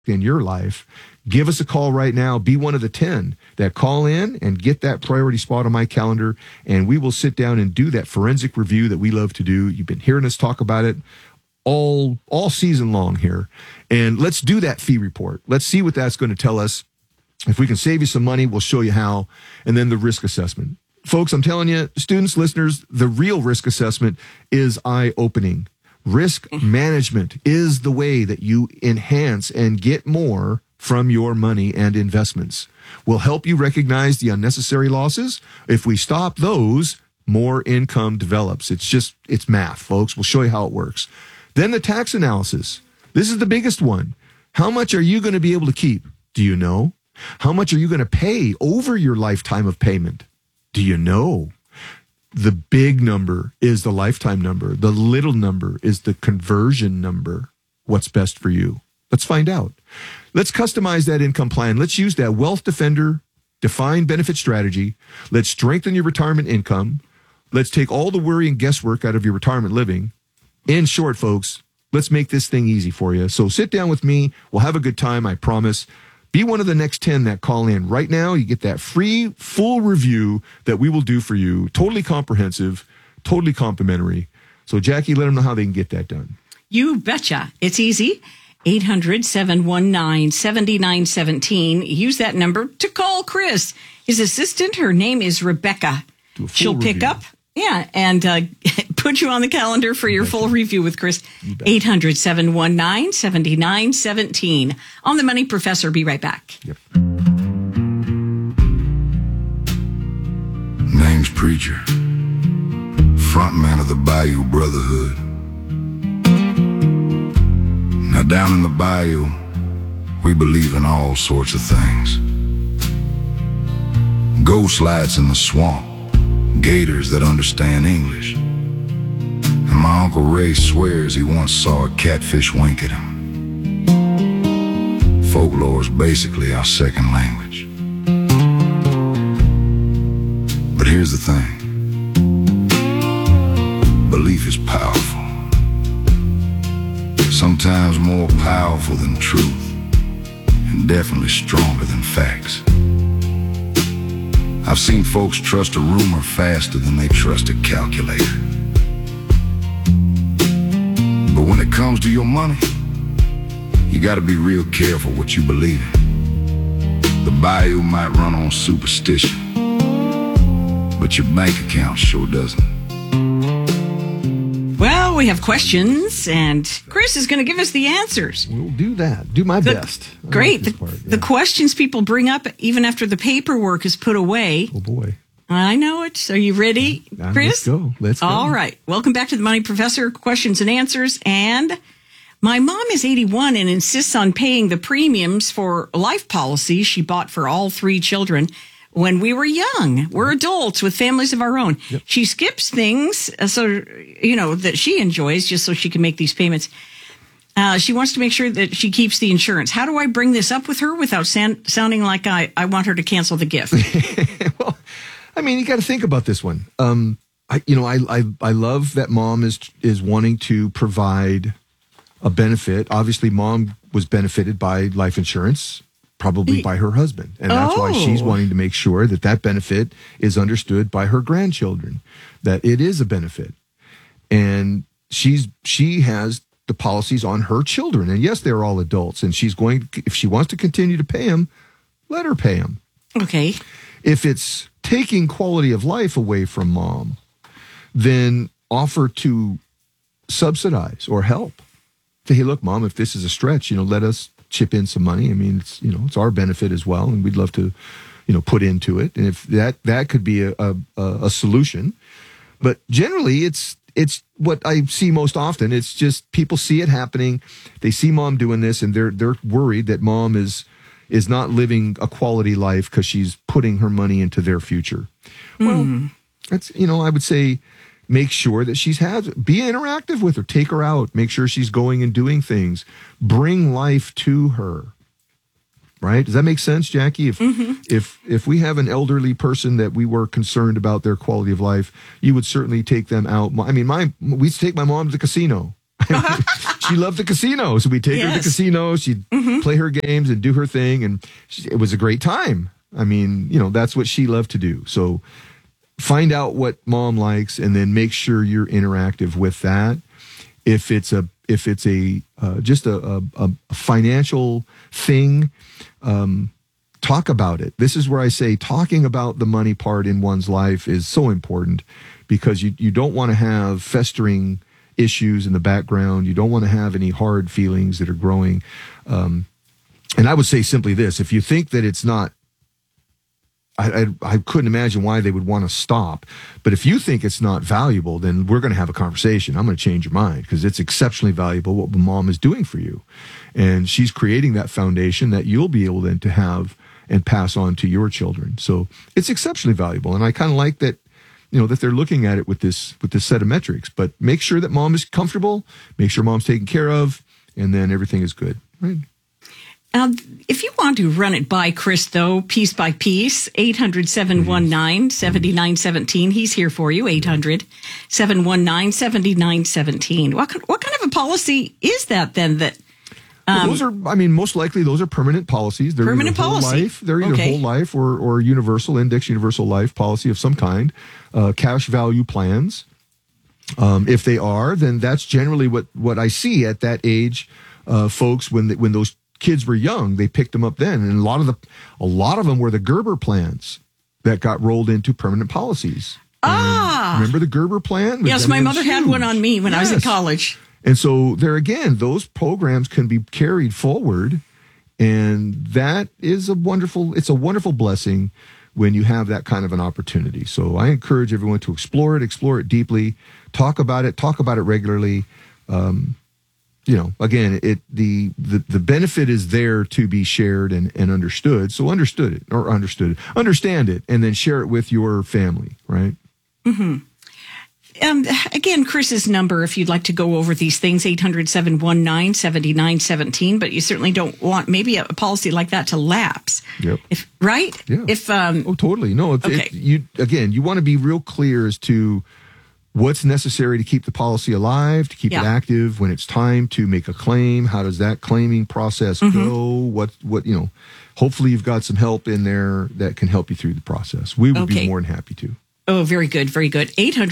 in your life, give us a call right now. Be one of the 10 that call in and get that priority spot on my calendar, and we will sit down and do that forensic review that we love to do. You've been hearing us talk about it all season long here. And let's do that fee report. Let's see what that's going to tell us. If we can save you some money, we'll show you how. And then the risk assessment. Folks, I'm telling you, students, listeners, the real risk assessment is eye-opening. Risk management is the way that you enhance and get more from your money and investments. We'll help you recognize the unnecessary losses. If we stop those, more income develops. It's math, folks. We'll show you how it works. Then the tax analysis. This is the biggest one. How much are you going to be able to keep? Do you know? How much are you going to pay over your lifetime of payment? Do you know? The big number is the lifetime number. The little number is the conversion number. What's best for you? Let's find out. Let's customize that income plan. Let's use that Wealth Defender defined benefit strategy. Let's strengthen your retirement income. Let's take all the worry and guesswork out of your retirement living. In short, folks, let's make this thing easy for you. So sit down with me. We'll have a good time, I promise. Be one of the next 10 that call in right now. You get that free, full review that we will do for you. Totally comprehensive, totally complimentary. So, Jackie, let them know how they can get that done. You betcha. It's easy. 800-719-7917. Use that number to call Chris. His assistant, her name is Rebecca. She'll pick up. Yeah, and put you on the calendar for your full review with Chris. 800-719-7917. On the Money Professor. Be right back. Yep. Name's Preacher, frontman of the Bayou Brotherhood. Now down in the Bayou, we believe in all sorts of things. Ghost lights in the swamp, gators that understand English. And my Uncle Ray swears he once saw a catfish wink at him. Folklore's basically our second language. But here's the thing. Belief is powerful. Sometimes more powerful than truth, and definitely stronger than facts. I've seen folks trust a rumor faster than they trust a calculator. But when it comes to your money, you gotta be real careful what you believe in. The Bayou might run on superstition, but your bank account sure doesn't. Well, we have questions, and Chris is going to give us the answers. We'll do that. Do my best. Great. The questions people bring up even after the paperwork is put away. Oh, boy. I know it. Are you ready, Chris? Let's go. All right. Welcome back to the Money Professor, questions and answers. And my mom is 81 and insists on paying the premiums for life policies she bought for all 3 children when we were young. We're adults with families of our own. Yep. She skips things that she enjoys just so she can make these payments. She wants to make sure that she keeps the insurance. How do I bring this up with her without sounding like I want her to cancel the gift? Well, I mean, you got to think about this one. I love that mom is wanting to provide a benefit. Obviously, mom was benefited by life insurance, probably by her husband. And that's why she's wanting to make sure that that benefit is understood by her grandchildren, that it is a benefit. And she has the policies on her children. And yes, they're all adults. And if she wants to continue to pay them, let her pay them. Okay. If it's taking quality of life away from mom, then offer to subsidize or help. Say, hey, look, mom, if this is a stretch, let us chip in some money. I mean, it's our benefit as well, and we'd love to, put into it. And if that could be a solution, but generally it's what I see most often. It's just people see it happening. They see mom doing this, and they're worried that mom is not living a quality life because she's putting her money into their future. Well, that's I would say, make sure that be interactive with her, take her out, make sure she's going and doing things, bring life to her. Right? Does that make sense, Jackie? If we have an elderly person that we were concerned about their quality of life, you would certainly take them out. I mean, we used to take my mom to the casino. she loved the casino. So we'd take her to the casino. She'd play her games and do her thing. And it was a great time. I mean, that's what she loved to do. So find out what mom likes and then make sure you're interactive with that. If it's just a financial thing, talk about it. This is where I say talking about the money part in one's life is so important, because you don't want to have festering issues in the background. You don't want to have any hard feelings that are growing. And I would say simply this: if you think that it's not, I couldn't imagine why they would want to stop. But if you think it's not valuable, then we're going to have a conversation. I'm going to change your mind, because it's exceptionally valuable what mom is doing for you. And she's creating that foundation that you'll be able then to have and pass on to your children. So it's exceptionally valuable. And I kind of like that, that they're looking at it with this set of metrics. But make sure that mom is comfortable, make sure mom's taken care of, and then everything is good. Right. If you want to run it by Chris, though, piece by piece, 800-719-7917. He's here for you, 800-719-7917. What kind of a policy is that, then, that... those are, most likely those are permanent policies. They're permanent policy. They're either whole life or universal life policy of some kind, cash value plans. If they are, then that's generally what I see at that age. Folks, when those kids were young, they picked them up then, and a lot of them were the Gerber plans that got rolled into permanent policies. Remember the Gerber plan? Yes, my mother had one on me when I was in college. And so there again, those programs can be carried forward, and that is a wonderful blessing when you have that kind of an opportunity. So I encourage everyone to explore it deeply, talk about it regularly. Again, the benefit is there to be shared and understood. So understand it, and then share it with your family, right? Mm-hmm. Again, Chris's number, if you'd like to go over these things, 800-719-7917, but you certainly don't want maybe a policy like that to lapse. Yep. Right? Yeah. Oh, totally. No, okay. You want to be real clear as to what's necessary to keep the policy alive, to keep it active when it's time to make a claim. How does that claiming process go? What hopefully you've got some help in there that can help you through the process. We would be more than happy to. Oh, very good. Very good.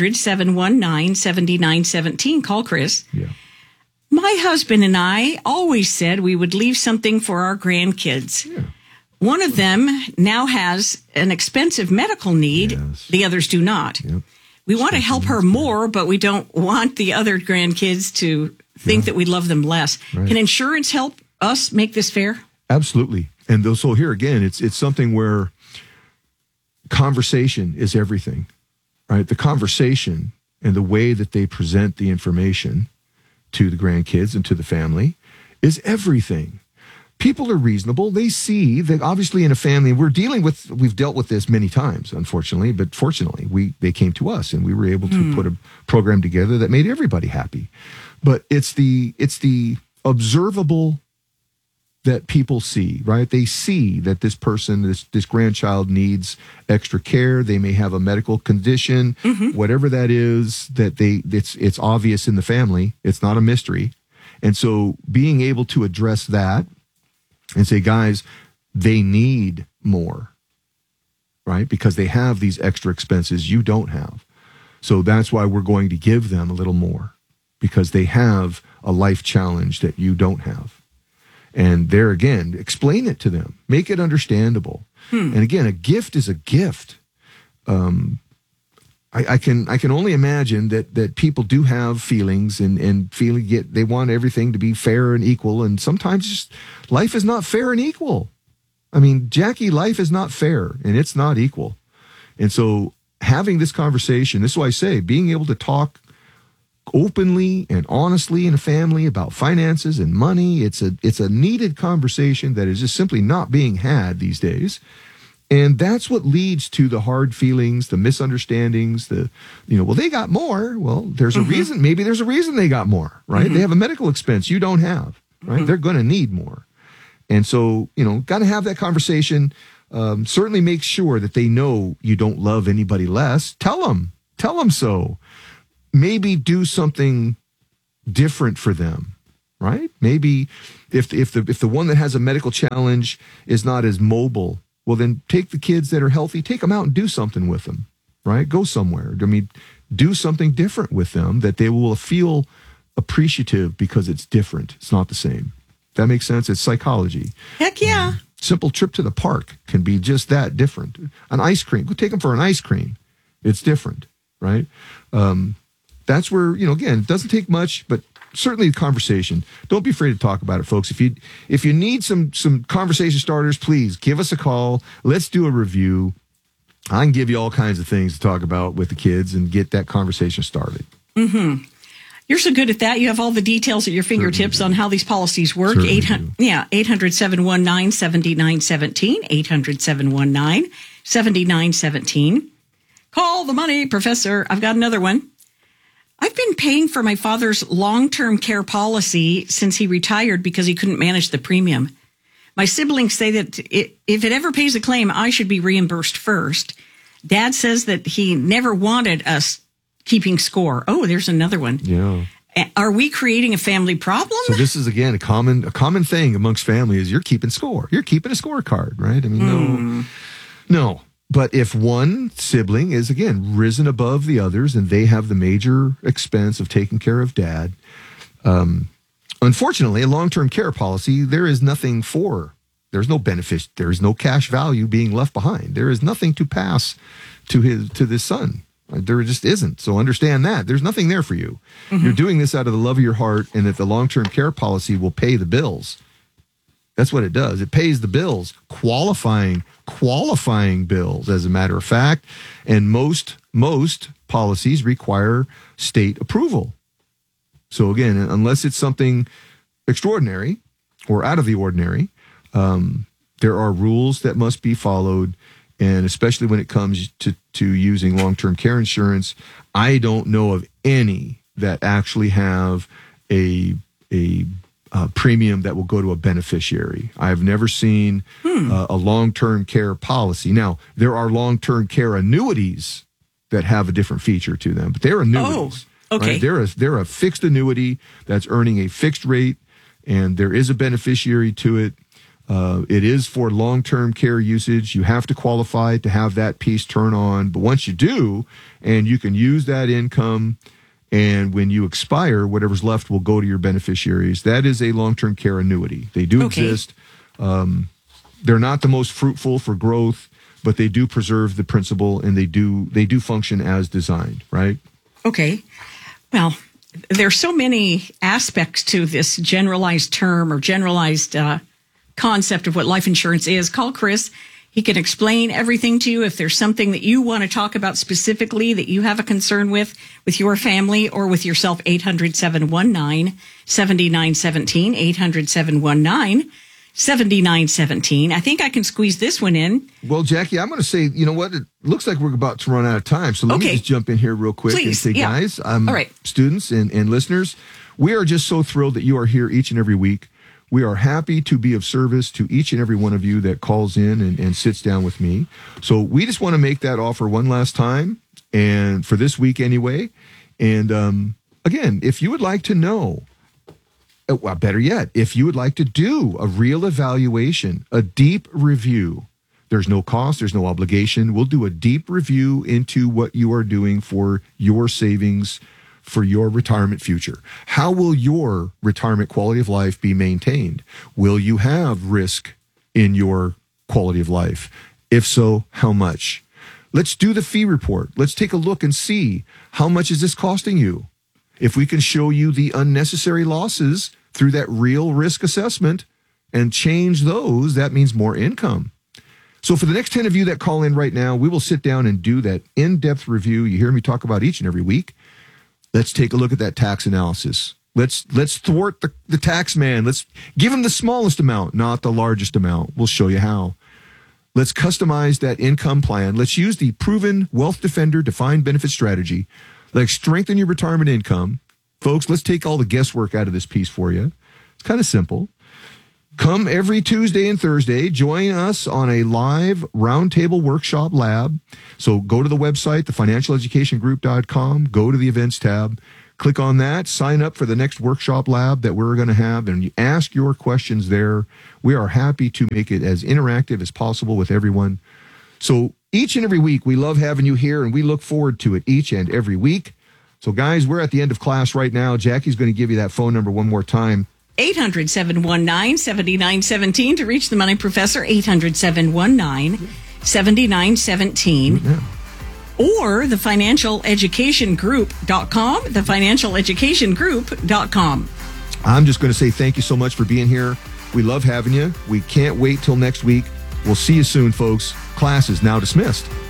800-719-7917. Call Chris. Yeah. My husband and I always said we would leave something for our grandkids. Yeah. One of them now has an expensive medical need. Yes. The others do not. Yep. We want to help her more, but we don't want the other grandkids to think that we love them less. Right. Can insurance help us make this fair? Absolutely. And so here again, it's something where conversation is everything, right? The conversation and the way that they present the information to the grandkids and to the family is everything. People are reasonable. They see that obviously in a family, we've dealt with this many times, unfortunately, but fortunately, they came to us and we were able to put a program together that made everybody happy. But it's the observable that people see, right? They see that this person, this grandchild needs extra care. They may have a medical condition, whatever that is, it's obvious in the family. It's not a mystery. And so being able to address that and say, guys, they need more, right? Because they have these extra expenses you don't have. So that's why we're going to give them a little more, because they have a life challenge that you don't have. And there again, explain it to them, make it understandable. And again, a gift is a gift. I can only imagine that people do have feelings and they want everything to be fair and equal. And sometimes just life is not fair and equal. I mean, Jackie, life is not fair and it's not equal. And so having this conversation, this is why I say being able to talk openly and honestly in a family about finances and money, it's a needed conversation that is just simply not being had these days. And that's what leads to the hard feelings, the misunderstandings, well, they got more. Well, there's a reason. Maybe there's a reason they got more, right? They have a medical expense you don't have, right? They're going to need more. And so, got to have that conversation. Certainly make sure that they know you don't love anybody less. Tell them so. Maybe do something different for them right? Maybe if the one that has a medical challenge is not as mobile, well, then take the kids that are healthy, take them out and do something with them, right? Go somewhere. I mean, do something different with them that they will feel appreciative because it's different. It's not the same. That makes sense. It's psychology. Heck yeah. Simple trip to the park can be just that different. An ice cream. Go take them for an ice cream. It's different, right? That's where, again, it doesn't take much, but certainly the conversation. Don't be afraid to talk about it, folks. If you need some conversation starters, please give us a call. Let's do a review. I can give you all kinds of things to talk about with the kids and get that conversation started. Mm-hmm. You're so good at that. You have all the details at your fingertips on how these policies work. 800-719-7917. 800-719-7917. Call the money, Professor. I've got another one. I've been paying for my father's long-term care policy since he retired because he couldn't manage the premium. My siblings say that if it ever pays a claim, I should be reimbursed first. Dad says that he never wanted us keeping score. Oh, there's another one. Yeah. Are we creating a family problem? So this is, again, a common thing amongst families is you're keeping score. You're keeping a scorecard, right? I mean, no. But if one sibling is, again, risen above the others and they have the major expense of taking care of dad, unfortunately, a long-term care policy, there is nothing there's no benefit, there's no cash value being left behind. There is nothing to pass to this son. There just isn't. So understand that. There's nothing there for you. Mm-hmm. You're doing this out of the love of your heart, and that the long-term care policy will pay the bills. That's what it does. It pays the bills, qualifying bills, as a matter of fact. And most policies require state approval. So again, unless it's something extraordinary or out of the ordinary, there are rules that must be followed. And especially when it comes to using long-term care insurance, I don't know of any that actually have a premium that will go to a beneficiary. I've never seen a long-term care policy. Now, there are long-term care annuities that have a different feature to them, but they're annuities. Oh, okay. Right? They're a fixed annuity that's earning a fixed rate, and there is a beneficiary to it. It is for long-term care usage. You have to qualify to have that piece turn on. But once you do, and you can use that income, and when you expire, whatever's left will go to your beneficiaries. That is a long-term care annuity. They do exist. They're not the most fruitful for growth, but they do preserve the principle, and they do function as designed, right? Okay. Well, there's so many aspects to this generalized term or generalized concept of what life insurance is. Call Chris. He can explain everything to you. If there's something that you want to talk about specifically that you have a concern with your family or with yourself, 800-719-7917, 800-719-7917. I think I can squeeze this one in. Well, Jackie, I'm going to say, you know what? It looks like we're about to run out of time. So let me just jump in here real quick and say, guys, all right, students and listeners, we are just so thrilled that you are here each and every week. We are happy to be of service to each and every one of you that calls in and sits down with me. So we just want to make that offer one last time, and for this week anyway. And again, if you would like to know, well, better yet, if you would like to do a real evaluation, a deep review, there's no cost, there's no obligation. We'll do a deep review into what you are doing for your savings for your retirement future. How will your retirement quality of life be maintained? Will you have risk in your quality of life? If so, how much? Let's do the fee report. Let's take a look and see how much is this costing you. If we can show you the unnecessary losses through that real risk assessment and change those, that means more income. So for the next 10 of you that call in right now, we will sit down and do that in-depth review you hear me talk about each and every week. Let's take a look at that tax analysis. Let's thwart the tax man. Let's give him the smallest amount, not the largest amount. We'll show you how. Let's customize that income plan. Let's use the proven Wealth Defender defined benefit strategy. Let's strengthen your retirement income. Folks, let's take all the guesswork out of this piece for you. It's kind of simple. Come every Tuesday and Thursday. Join us on a live roundtable workshop lab. So go to the website, thefinancialeducationgroup.com. Go to the events tab. Click on that, sign up for the next workshop lab that we're going to have, and you ask your questions there. We are happy to make it as interactive as possible with everyone. So each and every week, we love having you here, and we look forward to it each and every week. So guys, we're at the end of class right now. Jackie's going to give you that phone number one more time. 800-719-7917 to reach the Money Professor, 800-719-7917. Yeah. Or the financialeducationgroup.com, thefinancialeducationgroup.com. I'm just going to say thank you so much for being here. We love having you. We can't wait till next week. We'll see you soon, folks. Class is now dismissed.